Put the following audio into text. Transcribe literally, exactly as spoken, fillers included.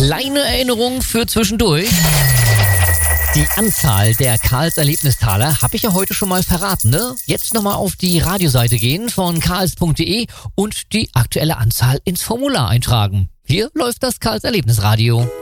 kleine Erinnerung für zwischendurch. Die Anzahl der Karls Erlebnistaler habe ich ja heute schon mal verraten, ne? Jetzt nochmal auf die Radioseite gehen von karls punkt de und die aktuelle Anzahl ins Formular eintragen. Hier läuft das Karls Erlebnisradio.